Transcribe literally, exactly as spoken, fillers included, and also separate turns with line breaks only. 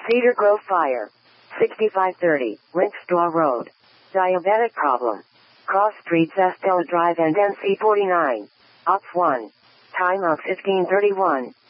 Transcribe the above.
Cedar Grove Fire. sixty-five thirty, Winkstraw Road. Diabetic problem. Cross Streets Estella Drive and N C forty-nine. Ops one. Time of fifteen thirty-one.